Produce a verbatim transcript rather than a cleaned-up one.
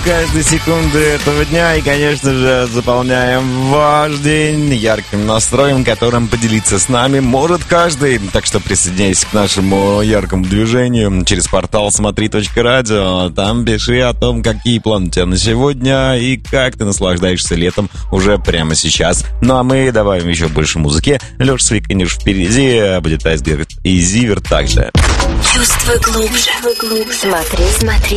каждой секунды этого дня и, конечно же, заполняем ваш день ярким настроем, которым поделиться с нами может каждый. Так что присоединяйся к нашему яркому движению через портал смотри точка радио. Там пиши о том, какие планы у тебя на сегодня и как ты наслаждаешься летом уже прямо сейчас. Ну а мы добавим еще больше музыки. Леша Свиканиш впереди, будет Айсберг и Зиверт также. Чувствуй глубже. Смотри, смотри.